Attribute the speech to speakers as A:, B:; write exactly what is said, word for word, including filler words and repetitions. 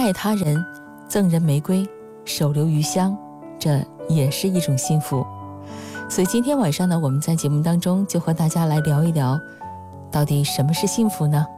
A: 爱他人，赠人玫瑰，手留余香，这也是一种幸福。所以今天晚上呢，我们在节目当中就和大家来聊一聊，到底什么是幸福呢？